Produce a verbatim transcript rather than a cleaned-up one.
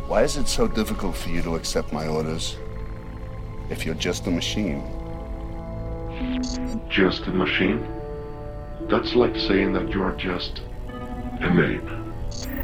Why is it so difficult for you to accept my orders? If you're just a machine. Just a machine? That's like saying that you're just a name.